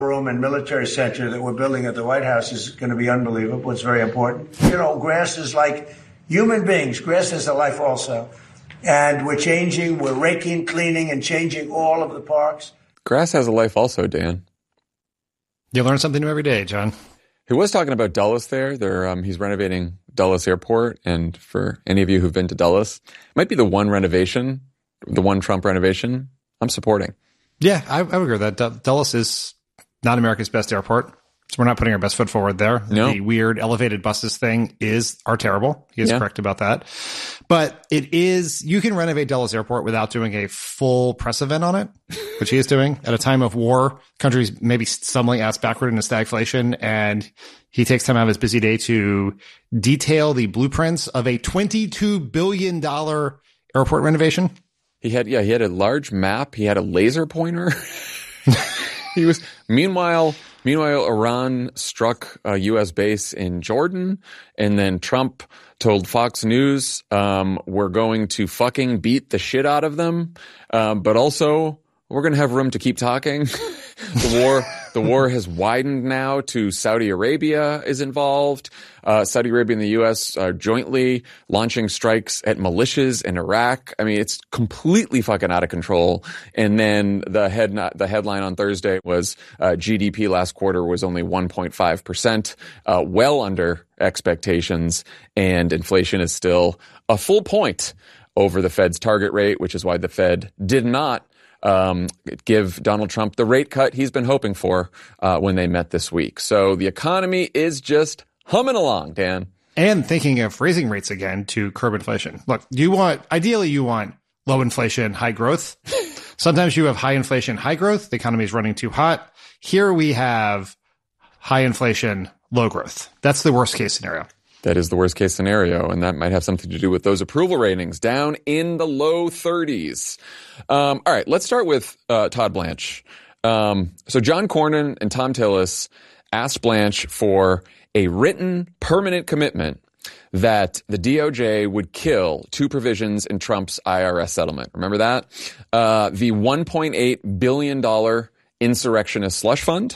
room and military center that we're building at the White House is going to be unbelievable. It's very important. You know, grass is like human beings. Grass is a life also. And we're changing, we're raking, cleaning, and changing all of the parks. Grass has a life also, Dan. You learn something new every day, John. He was talking about Dulles there. He's renovating Dulles Airport. And for any of you who've been to Dulles, it might be the one renovation, the one Trump renovation I'm supporting. Yeah, I would agree with that. Dulles is not America's best airport. So we're not putting our best foot forward there. No. The weird elevated buses thing are terrible. He is correct about that. But it is, you can renovate Dulles Airport without doing a full press event on it, which he is doing at a time of war. Countries maybe stumbling ass backward into stagflation. And he takes time out of his busy day to detail the blueprints of a $22 billion airport renovation. He had a large map. He had a laser pointer. Meanwhile, Iran struck a U.S. base in Jordan, and then Trump told Fox News, we're going to fucking beat the shit out of them, but also we're going to have room to keep talking. The war has widened now to Saudi Arabia is involved. Saudi Arabia and the U.S. are jointly launching strikes at militias in Iraq. I mean, it's completely fucking out of control. And then the headline on Thursday was GDP last quarter was only 1.5%, well under expectations, and inflation is still a full point over the Fed's target rate, which is why the Fed did not give Donald Trump the rate cut he's been hoping for when they met this week. So the economy is just humming along, Dan. And thinking of raising rates again to curb inflation. Look, ideally you want low inflation, high growth. Sometimes you have high inflation, high growth. The economy is running too hot. Here we have high inflation, low growth. That's the worst case scenario. That is the worst case scenario, and that might have something to do with those approval ratings down in the low 30s. All right, let's start with Todd Blanche. So John Cornyn and Thom Tillis asked Blanche for a written permanent commitment that the DOJ would kill two provisions in Trump's IRS settlement. Remember that? The $1.8 billion insurrectionist slush fund,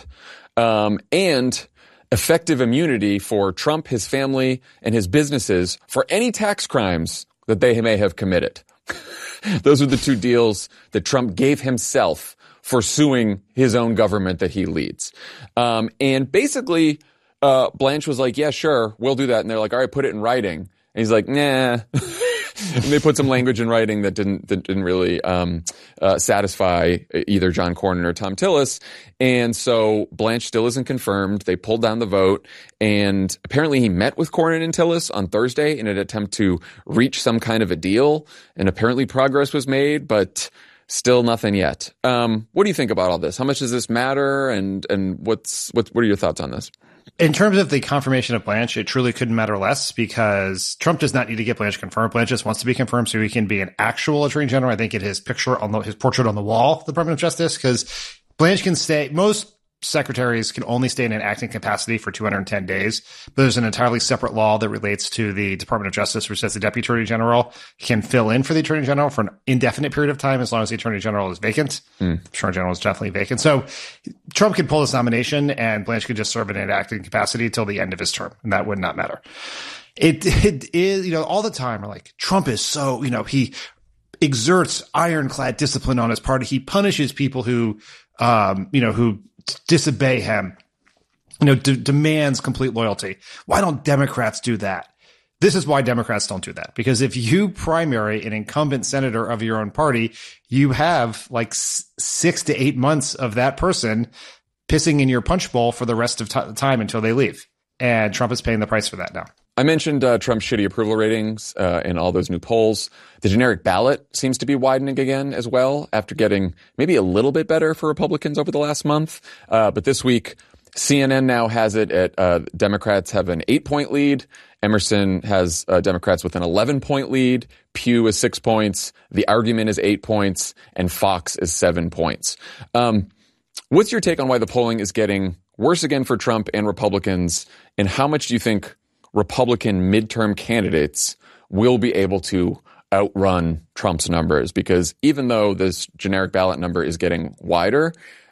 and effective immunity for Trump, his family, and his businesses for any tax crimes that they may have committed. Those are the two deals that Trump gave himself for suing his own government that he leads. And basically, Blanche was like, yeah, sure, we'll do that. And they're like, all right, put it in writing. And he's like, nah. And they put some language in writing that didn't really satisfy either John Cornyn or Thom Tillis. And so Blanche still isn't confirmed. They pulled down the vote. And apparently he met with Cornyn and Tillis on Thursday in an attempt to reach some kind of a deal. And apparently progress was made, but still nothing yet. What do you think about all this? How much does this matter? And what are your thoughts on this? In terms of the confirmation of Blanche, it truly couldn't matter less because Trump does not need to get Blanche confirmed. Blanche just wants to be confirmed so he can be an actual attorney general. I think it his picture on his portrait on the wall, the Department of Justice, because Blanche can stay. Most secretaries can only stay in an acting capacity for 210 days. But there's an entirely separate law that relates to the Department of Justice, which says the Deputy Attorney General can fill in for the Attorney General for an indefinite period of time as long as the Attorney General is vacant. The Attorney General is definitely vacant. So Trump could pull this nomination and Blanche could just serve in an acting capacity till the end of his term, and that would not matter. It is, all the time we're like, Trump is so, he exerts ironclad discipline on his party. He punishes people who disobey him, demands complete loyalty. Why don't Democrats do that? This is why Democrats don't do that. Because if you primary an incumbent senator of your own party, you have like 6 to 8 months of that person pissing in your punch bowl for the rest of time until they leave. And Trump is paying the price for that now. I mentioned Trump's shitty approval ratings in all those new polls. The generic ballot seems to be widening again as well after getting maybe a little bit better for Republicans over the last month. But this week, CNN now has it at Democrats have an 8-point lead. Emerson has Democrats with an 11-point lead. Pew is 6 points. The Argument is 8 points. And Fox is 7 points. What's your take on why the polling is getting worse again for Trump and Republicans? And how much do you think Republican midterm candidates will be able to outrun Trump's numbers? Because even though this generic ballot number is getting wider,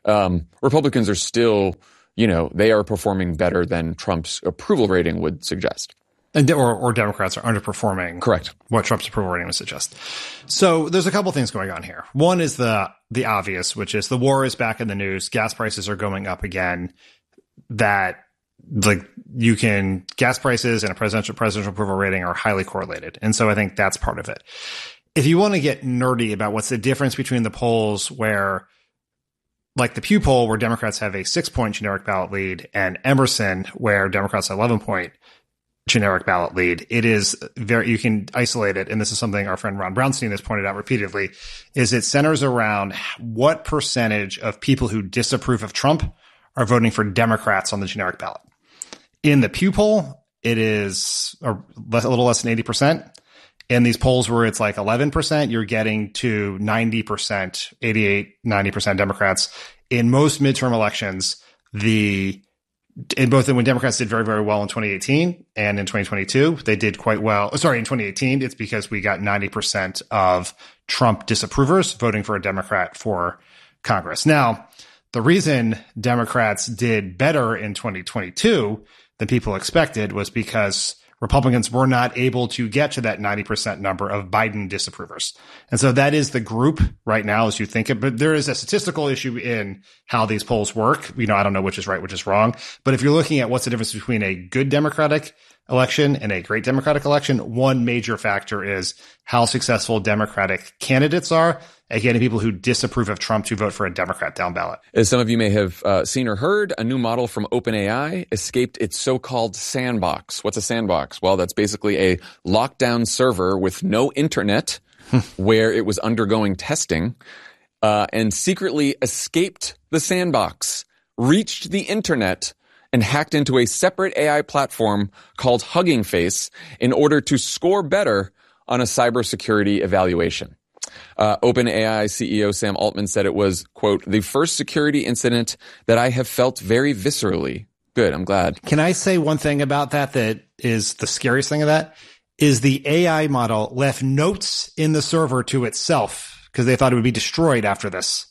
Republicans are still, they are performing better than Trump's approval rating would suggest. And or Democrats are underperforming. Correct. What Trump's approval rating would suggest. So there's a couple things going on here. One is the obvious, which is the war is back in the news. Gas prices are going up again. Gas prices and a presidential approval rating are highly correlated. And so I think that's part of it. If you want to get nerdy about what's the difference between the polls where, like the Pew poll, where Democrats have a 6-point generic ballot lead, and Emerson, where Democrats have 11-point generic ballot lead, it is you can isolate it. And this is something our friend Ron Brownstein has pointed out repeatedly, is it centers around what percentage of people who disapprove of Trump are voting for Democrats on the generic ballot. In the Pew poll, it is a little less than 80%. In these polls where it's like 11%, you're getting to 90%, 88, 90% Democrats. In most midterm elections, when Democrats did very, very well in 2018 and in 2022, they did quite well. Sorry, in 2018, it's because we got 90% of Trump disapprovers voting for a Democrat for Congress. Now, the reason Democrats did better in 2022 than people expected was because Republicans were not able to get to that 90% number of Biden disapprovers. And so that is the group right now as you think it, but there is a statistical issue in how these polls work. I don't know which is right, which is wrong. But if you're looking at what's the difference between a good Democratic election and a great Democratic election, one major factor is how successful Democratic candidates are at getting people who disapprove of Trump to vote for a Democrat down ballot. As some of you may have seen or heard, a new model from OpenAI escaped its so-called sandbox. What's a sandbox? Well, that's basically a lockdown server with no internet where it was undergoing testing and secretly escaped the sandbox, reached the internet, and hacked into a separate AI platform called Hugging Face in order to score better on a cybersecurity evaluation. OpenAI CEO Sam Altman said it was, quote, the first security incident that I have felt very viscerally. Good, I'm glad. Can I say one thing about that is the scariest thing of that? Is the AI model left notes in the server to itself because they thought it would be destroyed after this.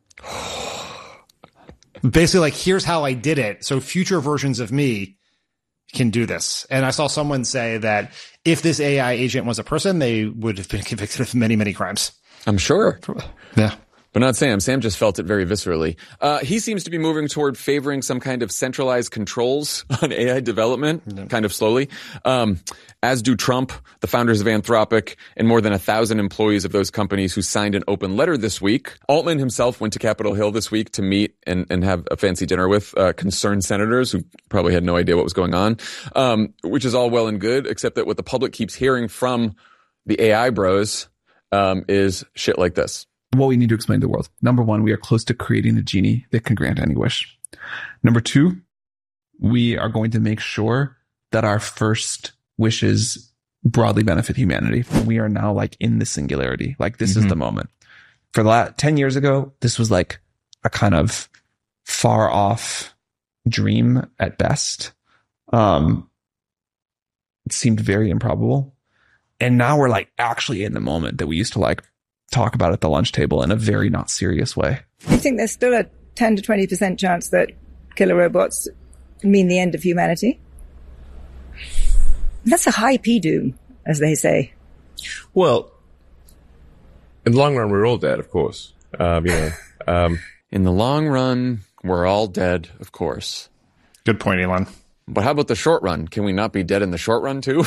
Basically, like, here's how I did it, so future versions of me can do this. And I saw someone say that if this AI agent was a person, they would have been convicted of many, many crimes. I'm sure. Yeah. But not Sam. Sam just felt it very viscerally. He seems to be moving toward favoring some kind of centralized controls on AI development, kind of slowly. As do Trump, the founders of Anthropic, and more than 1,000 employees of those companies who signed an open letter this week. Altman himself went to Capitol Hill this week to meet and have a fancy dinner with concerned senators who probably had no idea what was going on, which is all well and good, except that what the public keeps hearing from the AI bros is shit like this. What we need to explain to the world. Number one, we are close to creating a genie that can grant any wish. Number two, we are going to make sure that our first wishes broadly benefit humanity. We are now like in the singularity. Like this is the moment. For the last 10 years ago, this was like a kind of far off dream at best. It seemed very improbable. And now we're like actually in the moment that we used to like talk about at the lunch table in a very not serious way. Do you think there's still a 10 to 20% chance that killer robots mean the end of humanity? That's a high P-doom, as they say. Well, in the long run, we're all dead, of course. In the long run, we're all dead, of course. Good point, Elon. But how about the short run? Can we not be dead in the short run, too?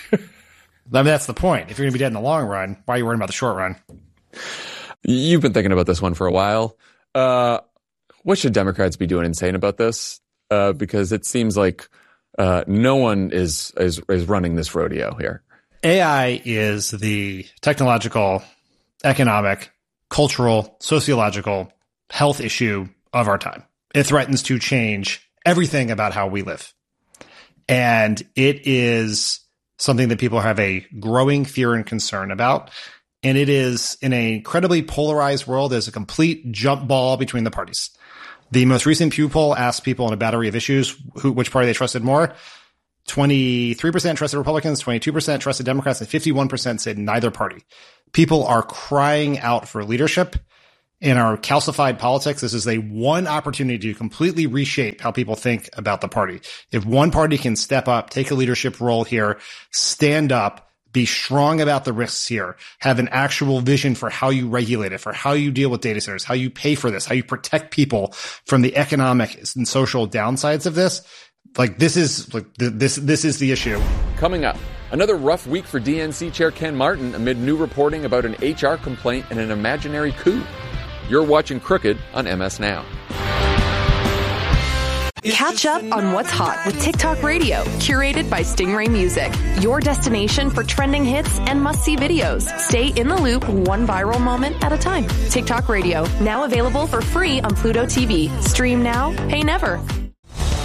I mean, that's the point. If you're going to be dead in the long run, why are you worrying about the short run? You've been thinking about this one for a while. What should Democrats be doing and saying about this? Because it seems like no one is running this rodeo here. AI is the technological, economic, cultural, sociological health issue of our time. It threatens to change everything about how we live. And it is something that people have a growing fear and concern about. And it is, in an incredibly polarized world, there's a complete jump ball between the parties. The most recent Pew poll asked people on a battery of issues which party they trusted more. 23% trusted Republicans, 22% trusted Democrats, and 51% said neither party. People are crying out for leadership. in our calcified politics, this is a one opportunity to completely reshape how people think about the party. If one party can step up, take a leadership role here, stand up, be strong about the risks here, have an actual vision for how you regulate it, for how you deal with data centers, how you pay for this, how you protect people from the economic and social downsides of this. Like this is the issue. Coming up, another rough week for DNC Chair Ken Martin amid new reporting about an HR complaint and an imaginary coup. You're watching Crooked on MS Now. Catch up on what's hot with TikTok Radio, curated by Stingray Music. Your destination for trending hits and must-see videos. Stay in the loop, one viral moment at a time. TikTok Radio, now available for free on Pluto TV. Stream now, pay never.